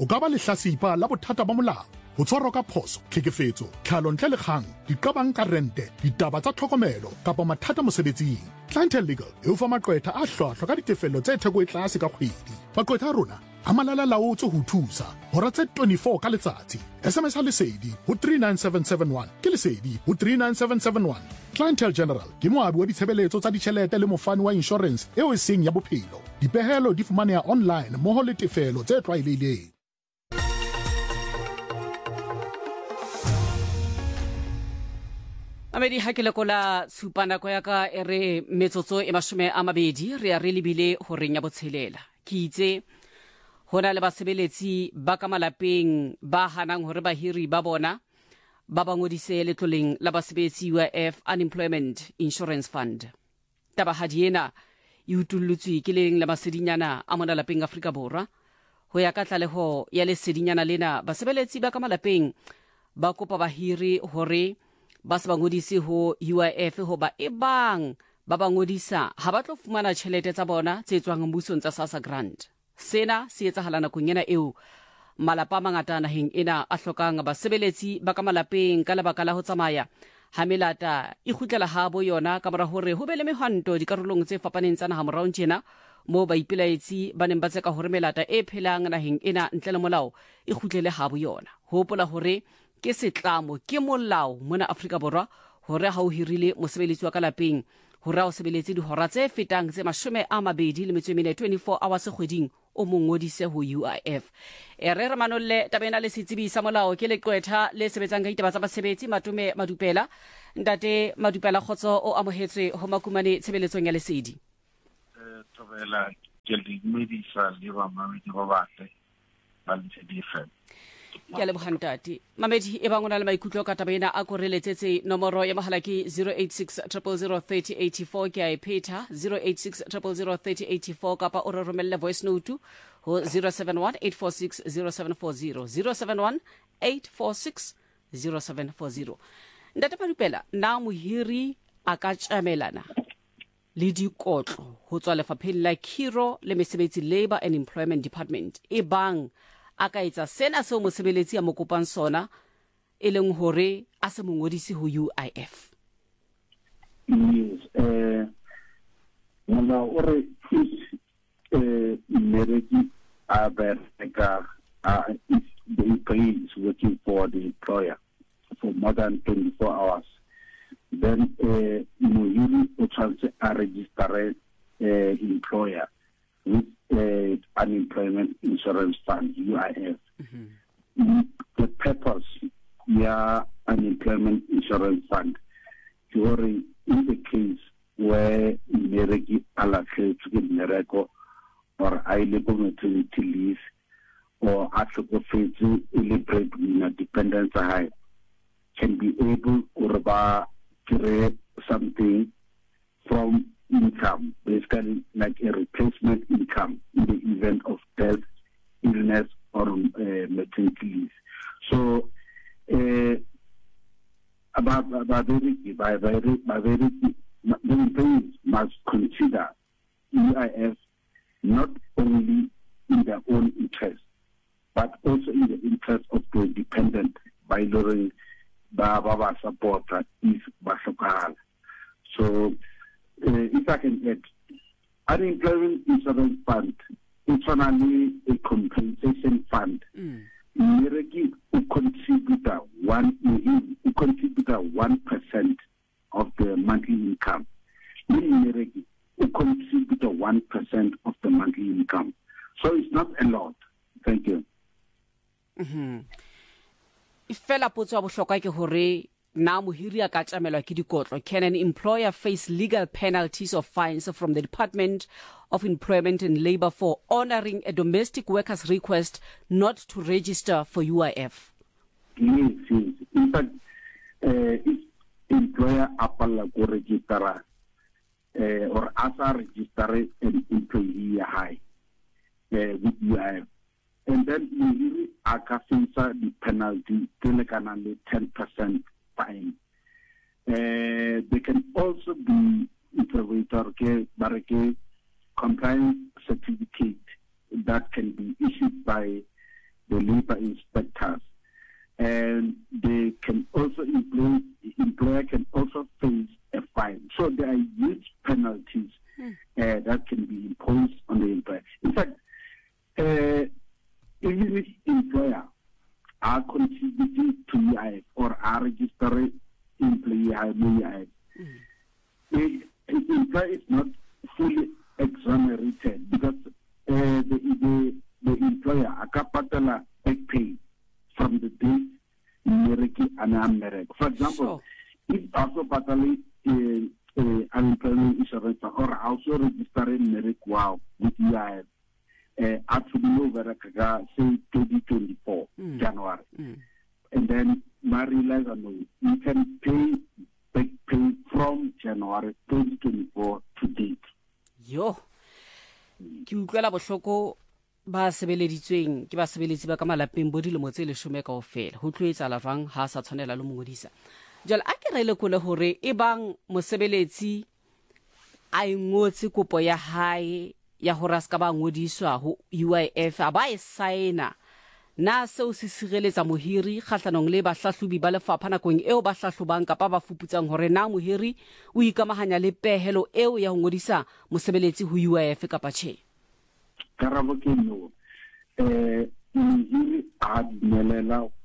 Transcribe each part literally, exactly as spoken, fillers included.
o ka ba lehlasipa la bothata ba molao, ho tshwarwa ka phoso, tlhekefetso, tlhalo ntle le kgang, diqabang ka rente, ditaba tsa tlhokomelo kapa mathata mosebetsing. Clientele Legal e o fa maqwetha a hlwahlwa ka ditefello tse theko e tlase ka kgwedi. Maqwetha a rona a malala laotswe ho thusa hora tse twenty-four ka letsatsi. S M S ha lesedi ho three nine seven seven one ke lesedi ho three nine seven seven one. Clientele General ke moabi wa ditshebeletso tsa ditjhelete le mofani wa insurance eo e seng ya bophelo. Dipehelo di fumaneha online mmoho le tefelo tse tlwaelehileng. Amedi ha ke lekola tshupana ko ya ka ere metsotso e mashome a mabedi re a re lebile ho reng ya botshelela. Ke itse hona le basebeletsi ba ka malapeng ba hanang hore bahiri ba bona ba ba ngodise letloleng la basebetsi U I F Unemployment Insurance Fund. Taba hadiena e utullutswe ke leng la masedinyana a mona lapeng Afrika Borwa. Ho ya ka tlaleho ya lesedinyana lena basebeletsi ba ka malapeng ba kopa bahiri hore ba se ba ngodise ho U I F ho ba ebang ba ba ngodisa ha ba tlo fumana tjhelete tsa bona tse tswang mbusong tsa SASSA grant. Sena se etsahala nakong ena eo malapa a mangata naheng ena a hlokang basebeletsi ba ka malapeng ka lebaka la ho tsamaya ha melata e kgutlela ha bo yona ka mora hore ho be le mehwanto dikarolong tse fapaneng tsa naha morao tjena mo ba ipelaetsi ba neng ba tseka hore melata e phelang naheng ena ntle le molao e kgutlele ha bo yona. Hopola hore ke setlamo ke molao mona Afrika Borwa hore ha o hirile mosebeletsi wa ka lapeng hore o sebeletse dihora tse fetang tse mashome a mabedi le metso e mene twenty-four hours kgweding o mo ngodise ho U I F. E re re manolle tabena le setsebi sa molao ke leqwetha le sebetsang ka ditaba tsa basebetsi Matume Madupela. Ntate Madupela khotso o amohetswe ho makumane tshebeletsong ya lesedi. Eh Thobela ke le medisa le ba mamedi ba batle ba lesedi F M. Ke le bohantati mamedi e bangona le maikutlo ka tabena a koreletsetse nomoro ya mohala ke zero eight six zero zero zero three zero eight four ke a iphetha zero eight six zero zero zero three zero eight four kapa o re romelle voice note ho zero seven one eight four six zero seven four zero zero seven one eight four six zero seven four zero. Ntate Madupela na mohiri a ka tjamelana le dikotlo ho tswa lefapheng la Khiro le mesebetsi Labour and Employment Department e bang a ka etsa sena seo mosebeletsi a mo kopang sona e leng hore a se mo ngodise ho U I F. Yes, eh mona ore eh mereki a bereka a the employee is working for the employer for more than twenty-four hours, then eh mohiri o tshwanetse a register eh employer with uh, Unemployment Insurance Fund, U I F. Mm-hmm. The purpose, yeah, Unemployment Insurance Fund, during in the case where Mereki allocate to Mereko or I labor maternity leave or Africa celebrate in a dependence high can be able to create something from income, basically like a replacement income in the event of death, illness, or uh, maternity leave. So, uh, about about very, by very, by very, the employees must consider U I F not only in their own interest, but also in the interest of the dependent by lowering the support if Basokal. So. Uh, if I can add, Unemployment Insurance Fund is only a compensation fund. Mereki mm. contribute one who contribute one percent of the monthly income. Mereki who contribute one percent of the monthly income. So it's not a lot. Thank you. Mm-hmm. Ifela potso a bohlokwa ke hore na mohiri a ka tjamelwa ke dikotlo. Can an employer face legal penalties or fines from the Department of Employment and Labour for honoring a domestic worker's request not to register for U I F? Yes, yes. In fact, uh, if employer appella to register uh, or asa register an employee high uh, with U I F, and then mohiri a ka face the penalty to ten percent. Fine. Uh, they can also be interpreted compliance certificate that can be issued by the labor inspectors, and they can also employ, employer can also face a fine. So there are huge penalties mm. uh, that can be imposed on the employer. In fact, uh, even if employer are contributing to U I F or are registering employee U I F, mm. the, the employer is not fully exonerated because uh, the, the, the employer akapatala back pay from the day Mereki and America. For example, sure. if also patali uh, uh, unemployment insurance or also registering Mereki wow with U I F. Uh, actually over say twenty twenty-four mm. January, mm. and then my realize you can pay back pay from January twenty twenty-four to date. Yo, ke utlwela bohloko ba sebeleditsweng ke ba sebeletsi ba ka malapeng bo dilemo tse leshome kaofela ho tloetsa la jwang ha sa tshwanela le mongodisa jalo a ke re le kole hore e bang mosebeletsi a ingotse kopo ya hae ya hore a ska ba ngodiswa ho U I F a ba e signa na seo se sireletsa mohiri kgahlanong le bahlahlobi ba lefapha nakong eo ba hlahlobang kapa ba fuputsang hore na mohiri o ikamahanya le pehelo eo ya ho ngodisa mosebeletsi ho U I F kapa tjhe. Karabo ke no eh mohiri a dumelela ho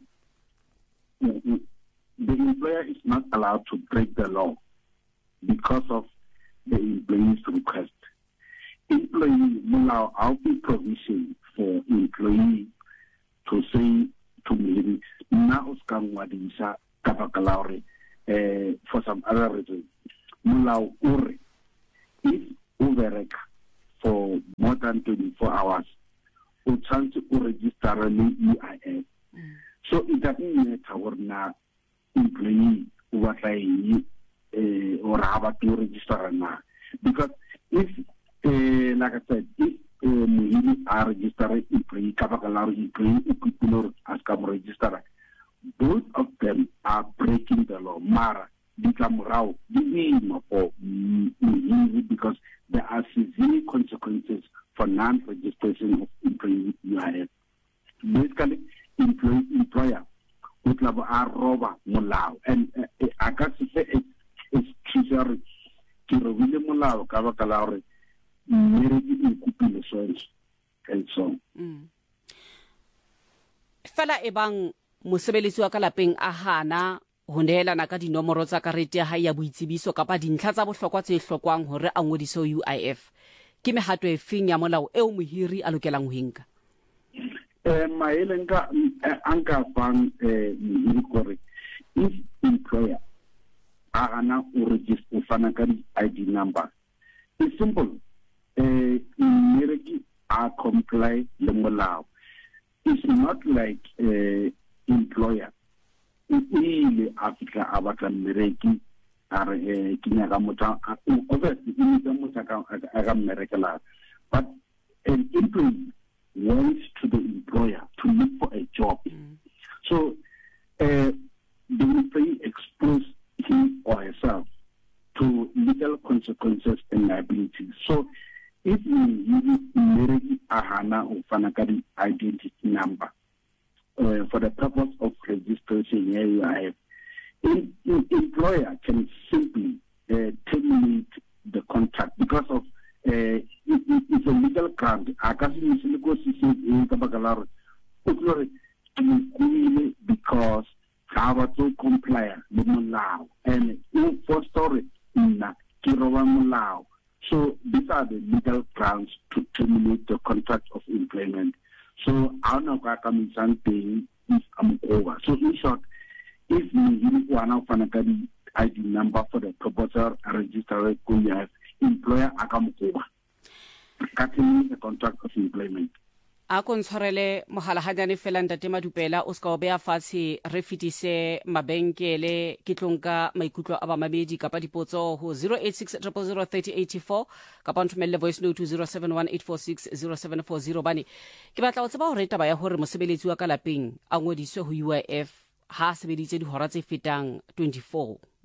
the employer is not allowed to break the law because of the employee's request. Employee will allow provision for employee to say to me, now Skamwadisa Kapakalauri, for some other reason. Mulau Uri, if overwork for more than twenty-four hours, or chance to register a new U I F. So it doesn't matter what now employee what I or have to register now. Because if Uh, like I said, if uh, are registered employee, Kapakalar employee, Ukupilor as come register, both of them are breaking the law. Mara, become raw, for because there are severe consequences for non-registration of employee U I F. Basically, employee employer would have a rover mulao, and I can say it's treasury. Kiro William Mulao, Kapakalar. And so mm. Fela e bang mosebeletsi wa ka lapeng a hana ho nehelana ka dinomoro tsa karete ya hae ya boitsebiso kapa dintlha tsa bohlokwa tse hlokwang hore a ngodiso U I F ke mehato e feng ya molao eo mohiri a lokelang ho hinka eh maelenga anka bang eh mohiri if employer a hana o register fana ka I D number it's simple. Uh, Mereki are comply the molao. It's not like uh, employer. Ile Africa abakan Mereki are kinyaga mota obviously kinyaga mota aga Mereka, but an employee wants to the employer to look for a job. Mm. So uh, the employee expose him or herself to legal consequences and liabilities. So if you marry a Hana or Fanakari identity number uh, for the purpose of registration, U I F, an employer can simply uh, terminate the contract because of uh, it, it, it's a legal ground. Because how to comply with Mulao and for story in Mulao. So these are the legal grounds to terminate the contract of employment. So our Nakam is something is over. So in short, if you want to I D number for the proposal registered employer akam over. Cutting the contract of employment. A kontshwarele mohala hanyane fela ntate Madupela o ska o bea fatshe re fitise mabenkele ke tlonka maikutlo a ba mabedi kapa dipotso ho zero eight six zero zero zero three oh eight four kapa nthumelle voice note to zero seven one eight four six zero seven four zero bane ke batla o tseba hore taba ya hore mosebeletsi wa ka lapeng a ngodiswe ho U I F ha sebeditse dihora tse fetang twenty-four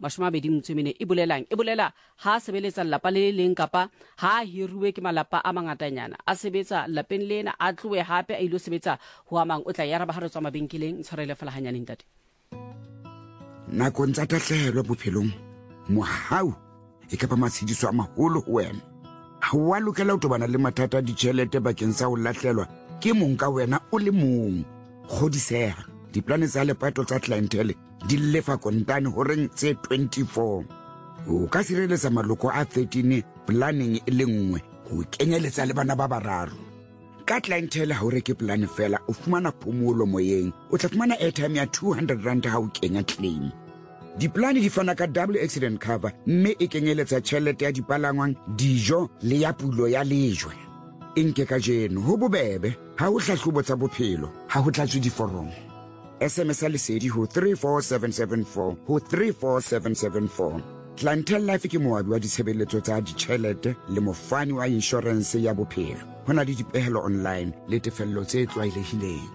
mashome a mabedi metso e mene e bolelang e bolela ha a sebeletsa lelapa le leng kapa ha a hiruwe ke malapa a mangatanyana a sebetsa lapeng lena a tloe hape a ilo sebetsa ho amang o tla ya raba ha re tswa mabenkeleng tshwarele fela hanyane ntate. Nakong tsa tahlehelo bophelong mohau e ka ba matshidiso a maholo ho wena. Ha wa lokela ho tobana le mathata a ditjhelete bakeng sa ho lahlelwa ke mong ka wena o le mong. Kgodiseha diplane tsa lepato tsa clientele di lefa kontane horeng tse twenty-four. O ka sireletsa maloko a thirteen planning e le nngwe ho kenyeletsa le bana ba bararo. Ka clientele ha o reke plan fela o fumana phomolo moyeng, o tla fumana airtime ya two hundred rand ha o kenya claim. Diplane di fana ka double accident cover mme e kenyeletsa tjhelete ya dipalangwang, dijo le ya pulo ya lejwe. Inke ka jeno ho bobebe ha o hlahlobo tsa bophelo ha ho tlatswe diforomo. S M S lesedi ho three four seven seven four ho three four seven seven four. Clientele Life ke moabi wa ditshebeletso tsa ditjhelete le mofani wa insurance ya bophelo. Hona le dipehelo online le tefello tse tlwaelehileng.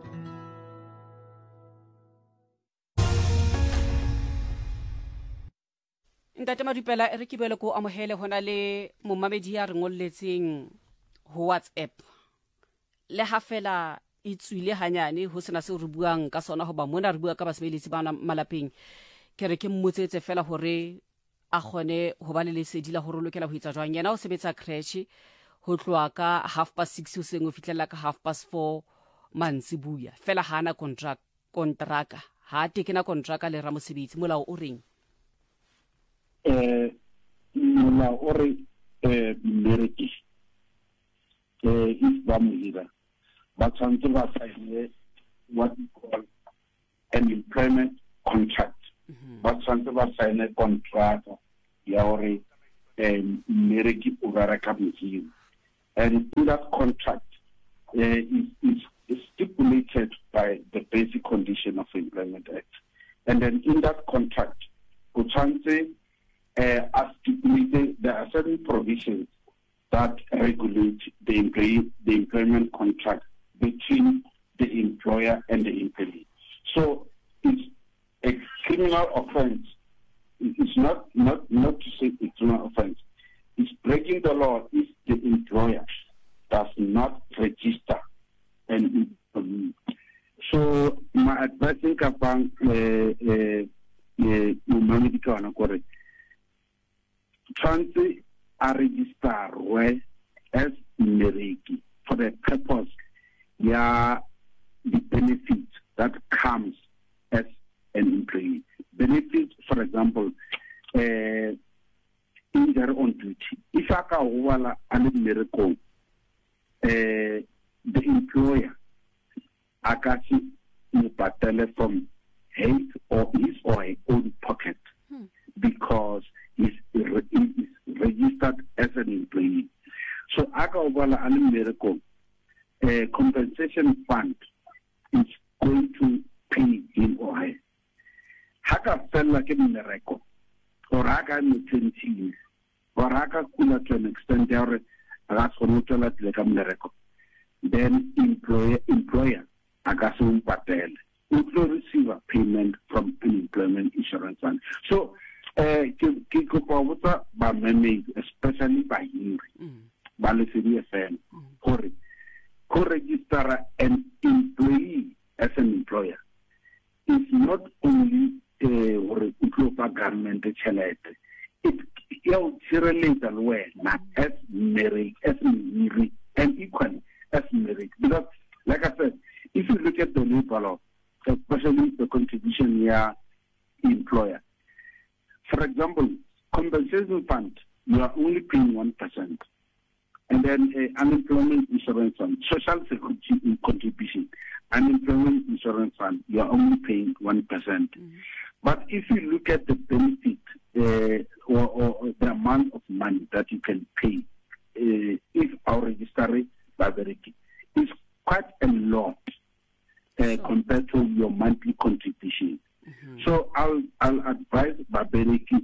Ntate Madupela e re ke bele ko amohele hona le momamedi ya re ngolletseng ho WhatsApp. Le ha fela e tswile hanyane ho sena se re buang ka sona hoba mona re bua ka basebeletsi bana malapeng. Ke re ke mmotsetse fela hore a khone ho ba le lesedi la hore lokela ho etsa jwang. Yena o sebetsa crash ho tloa ka half past six ho seng o fitlela ka half past four mantsibuya. Fela hana contract kontraka ha tekena kontraka le ramosebetsi molao o reng. eh mola ore eh mereki eh is ba mohira ba tshwantse ba sign what we call an employment contract. Ba tshwantse ba sign a contract ya ore eh mereki o bereka mohira, and in that contract uh, is, is, is stipulated by the Basic Condition of Employment Act, and then in that contract o tshwantse Uh, as stipulated, there are certain provisions that regulate the, employee, the employment contract between the employer and the employee. So it's a criminal offense. It's not, not, not to say a criminal offense. It's breaking the law if the employer does not register an employee. So my advice is upon uh, uh, tshwantse a registerwe as mereki for the purpose ya the benefits that comes as an employee. Benefits, for example, uh, in their own duty. If I can an miracle, uh, the employer akasi mupatele from his or his or her own pocket hmm. because is is registered as an employee. So Akawala and Miracle a compensation fund is going to pay him or her. Haka fell like a miracle, or Haka maternity, or Haka Kula to an extent there as for like a miracle. Then employer employer Agasun Patel will receive a payment from unemployment insurance fund. So Uh, by managed, especially by Henry, by the C F N, co-register an employee as an employer. It's not only a uh, government challenge. It relates as well, not as merit, as merit, and equally as merit. Because, like I said, if you look at the labor law, especially the contribution year employer. For example, compensation fund, you are only paying one percent. And then uh, unemployment insurance fund, social security contribution, unemployment insurance fund, you are only paying one percent. Mm-hmm. But if you look at the benefit uh, or, or the amount of money that you can pay, uh, if our registry Babereki, is quite a lot uh, so. compared to your monthly contribution. Mm-hmm. So I'll I'll advise Babereki,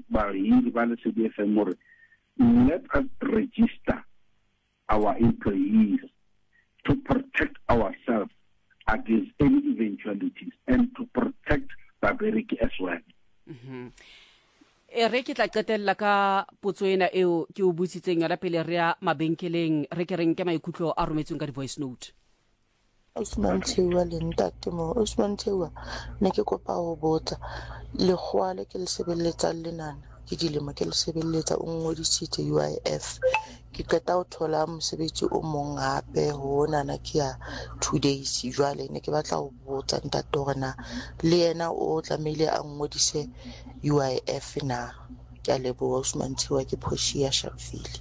let us register our employees to protect ourselves against any eventualities and to protect Babereki as well. Mm-hmm. e re ke tla qetella ka potso ena eo ke o butsitseng yona pele re ya mabenkeleng re ke reng ke maikutlo a rometsweng ka di-voice note. Usman Thewa le ntate mo Usman Thewa ne ke kopa ho botsa lekgowa le ke le sebeletsang lenana ke dilemo ke le sebeletsa o ngodisitse U I F ke qeta ho thola mosebetsi o mong hape ho nana ke ya two days jwale ne ke batla ho botsa ntate hore na le yena o tlamehile a ngodise U I F na. Ke a leboha Usman Thewa ke Phoshiya Sharpville.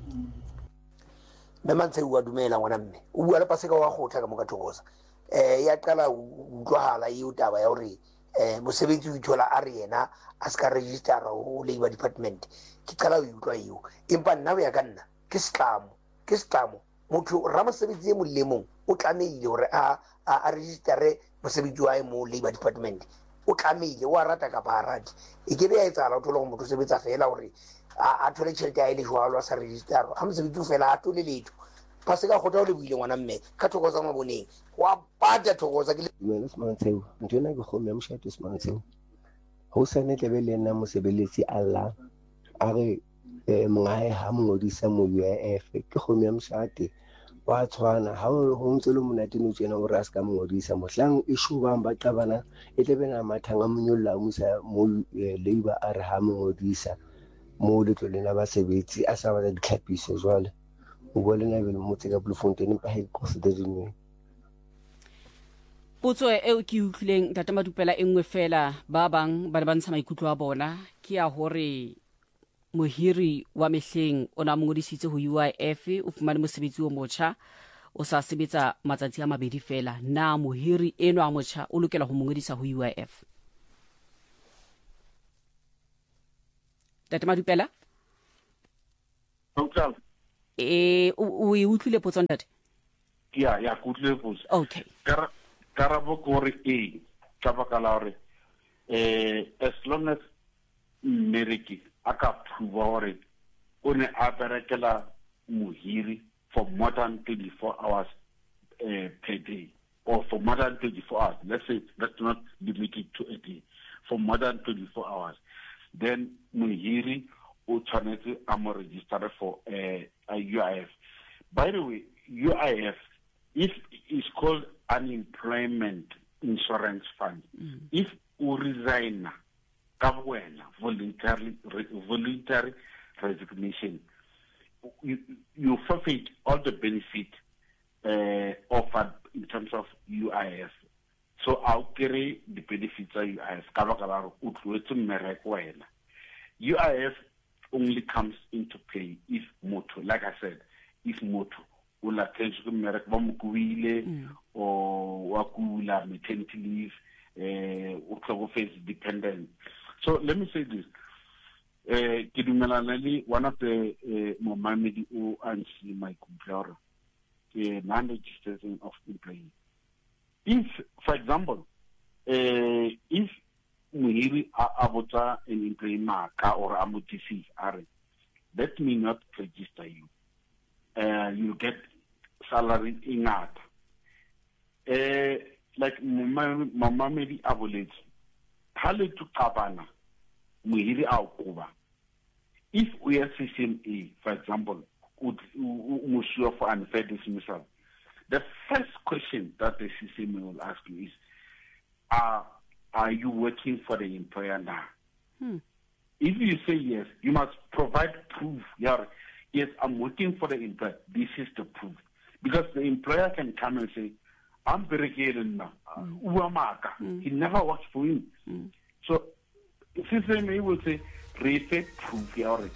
Mema ntse o dumela ngwana mme o bua le paseka wa go tla ka mo ka thokoza eh ya qala utlwahala e utaba ya hore eh mosebetsi o ithola a re yena a ska register ho Labour Department ke qala o utlwa eo empa nna o ya ka nna ke setlamo ke setlamo motho ra mosebetsi e molemong o tlameile hore a a registere mosebetsi wa mo Labour Department o tlameile wa rata ka ba rati e ke be ya etsala o thola go motho sebetsa fela hore a thole tšhelete ya ile jwalo a sa register ha mosebetsi o fela a tole letho paseka go tla o le buile ngwana mme ka thokoza maboneng wa pata thokoza ke le Smantseo ntona ke go mme mshato Smantseo ho sane tlebe le nna mosebeletsi alla a re mongae ha mongodisa mo U I F ke go mme mshate wa tshwana ha ho ntse le monate no tsena o ra ska mongodisa mohlang e shubang ba qabana e tlebe na mathanga monyolla musa mo Labour a re ha mongodisa mo le tlolena ba sebetsi a sa ba di tlhapiso jwale o bo lena be motse ka Bloemfontein pa he go se dingwe potso eo ke utlwileng ntate Madupela engwe fela ba bang ba ba ntsha maikutlo a bona ke ya hore mohiri wa mehleng ona mongodisitse ho U I F o fumane mosebetsi o motjha o sa sebetsa matsatsi a mabedi fela na mohiri eno a motjha o lokela ho mongodisa ho U I F. Ntate Madupela okay e o e utlwile potso ntate ya ya kutlwe potso okay kara karabo gore e ka baka la hore eh as long as mereki aka prove hore o ne a berekela mohiri for more than twenty-four hours uh, per day or for more than twenty-four hours, let's say let's not limit it to a day, for more than twenty-four hours, then mohiri o tshwanetse a mo register for uh, a U I F. By the way, U I F if is called unemployment insurance fund. Mm. If you resign voluntary voluntary resignation, you, you forfeit all the benefit uh, offered in terms of U I F. So I'll carry the benefits of U I F. U I F only comes into play if moto, like I said, if moto will attend to the or wakula maternity leave, uh, face dependent. So let me say this. Uh, one of the Momamedi who answered my computer, the non-registration of employee. If, for example, uh, if Muhiri Abota an employee marker or a M T C, let me not register you. Uh, you get salary in art. Uh, like Momamedi Abolete, Hale to Kabana, Muhiri Aukuba. If we are C C M A, for example, would Monsieur for unfair dismissal, the first question that the C C M A will ask you is, are, are you working for the employer now? Hmm. If you say yes, you must provide proof. Yeah, yes, I'm working for the employer. This is the proof. Because the employer can come and say, I'm very good now. Mm. He never works for him. Mm. So, C C M A will say, refer proof.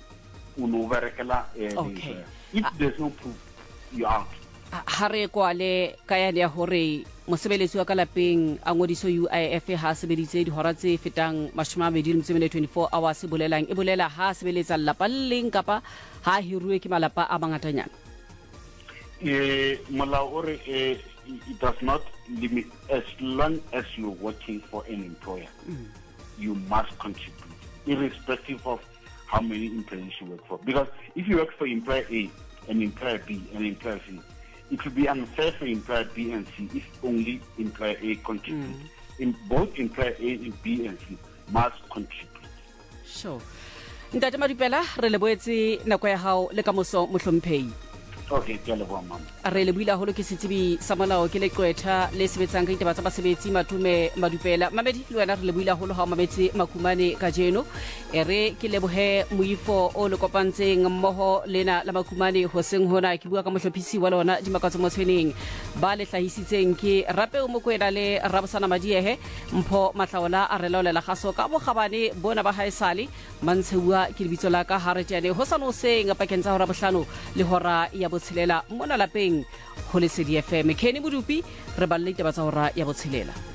Okay. If there's no proof, you're out. Hare kwale kaya ya hore mosebeletsi wa ka lapeng a ngodiso U I F ha sebeditse dihora tse fetang twenty-four hours bolelang e bolela ha sebeletsa lapa leng kapa ha hiruwe ke malapa a mangatanyana. Eh molao ore eh it does not limit as long as you're working for an employer. Mm. You must contribute irrespective of how many employees you work for, because if you work for employer A and employer B and employer C, it will be unfair for employer B and C if only employer A contributes. Mm. In both employer A and B and C must contribute. Sure. ntate Madupela re le boetse nako ya hao le ka moso mohlomphehi. Okay, ke a leboha mama. Re le buile haholo ke setsebi sa molao ke leqwetha le sebetsang ka ditaba tsa basebetsi Matume Madupela. Mamedi le wena re le buile haholo ha o mametse Makumane ka jeno. Ere ke lebohe moifo o le kopantseng mmoho lena la Makumane ho seng hona ke bua ka mohlophisi wa lona Dimakatso Motshweneng ba le hlahisitseng ke Rape Mokoena le Rabosana Madiehe mpho Mahlaola a re laolela gaso ka bogabane bona ba haesale mantsheua ke lebitso la ka Haretiane ho sano seng pakeng tsa hora bohlano le hora ya botshelela mona lapeng ho Lesedi F M. Kenny Bodupi re ba le ditaba tsa hora ya botshelela.